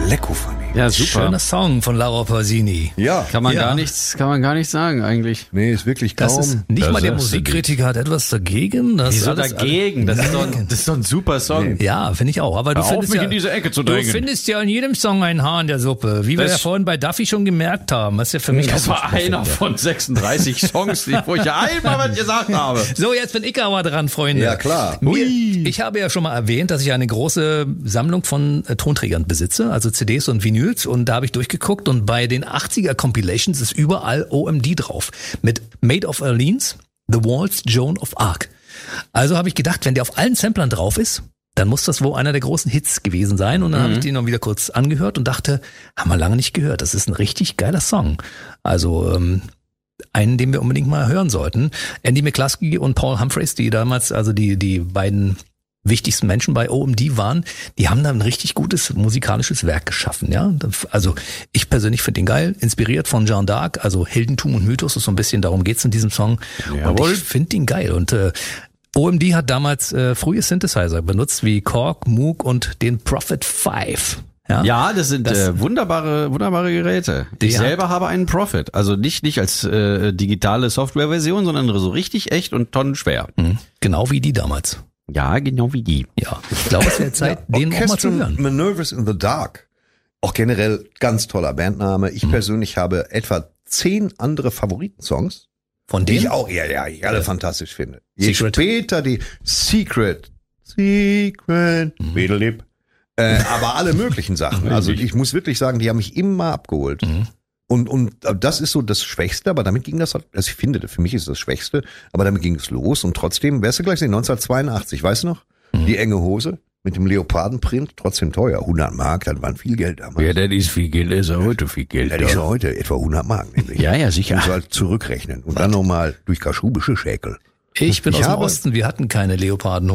Lecco funny. Ja, super. Schöner Song von Laura Pausini. Ja. Kann man gar nichts sagen eigentlich. Nee, ist wirklich kaum. Das ist nicht mal der Musikkritiker hat etwas dagegen. Das Wieso alles- dagegen? Das ist doch ein super Song. Ja, finde ich auch. Aber du Hör auf, findest mich ja, in diese Ecke zu du drängen. findest ja in jedem Song ein Haar in der Suppe. Wie wir Das- ja vorhin bei Duffy schon gemerkt haben. Was ja für mich Das auch war nicht mehr einer finde. von 36 Songs, wo ich einmal was gesagt habe. So, jetzt bin ich aber dran, Freunde. Ja, klar. Ich habe ja schon mal erwähnt, dass ich eine große Sammlung von Tonträgern besitze, also CDs und Vinyls, und da habe ich durchgeguckt und bei den 80er Compilations ist überall OMD drauf. Mit Maid of Orleans, The Waltz, Joan of Arc. Also habe ich gedacht, wenn der auf allen Samplern drauf ist, dann muss das wohl einer der großen Hits gewesen sein. Und dann habe ich den noch wieder kurz angehört und dachte, haben wir lange nicht gehört. Das ist ein richtig geiler Song. Also einen, den wir unbedingt mal hören sollten. Andy McCluskey und Paul Humphreys, die damals, also die beiden wichtigsten Menschen bei OMD waren, die haben da ein richtig gutes musikalisches Werk geschaffen, ja. Also ich persönlich finde den geil, inspiriert von Jeanne d'Arc, also Heldentum und Mythos, ist so ein bisschen, darum geht's in diesem Song. Jawohl. Und ich finde den geil. Und OMD hat damals frühe Synthesizer benutzt, wie Korg, Moog und den Prophet 5. Ja, das sind wunderbare Geräte. Ich Ja. selber habe einen Prophet. Also nicht als digitale Softwareversion, sondern so richtig echt und tonnenschwer. Genau wie die damals. Ja, genau wie die. Ja, ich glaube, es wäre Zeit, den auch mal zu hören. Maneuvers in the Dark. Auch generell ganz toller Bandname. Ich persönlich habe etwa 10 andere Favoritensongs, Von die denen? ich auch alle fantastisch finde. Je Secret. später die Secret, Bedelip, aber alle möglichen Sachen. Also ich muss wirklich sagen, die haben mich immer abgeholt. Und das ist so das Schwächste, aber damit ging das, also ich finde, für mich ist das Schwächste, aber damit ging es los und trotzdem, wärst du gleich sehen, 1982, weißt du noch? Die enge Hose mit dem Leopardenprint, trotzdem teuer, 100 Mark, das waren viel Geld damals. Ja, das ist viel Geld, ist ja heute viel Geld. Das ist ja heute etwa 100 Mark, nämlich. Ja, sicher. Muss halt zurückrechnen und dann nochmal durch kaschubische Schäkel. Ich bin Ich aus dem habe- Osten, wir hatten keine Leoparden.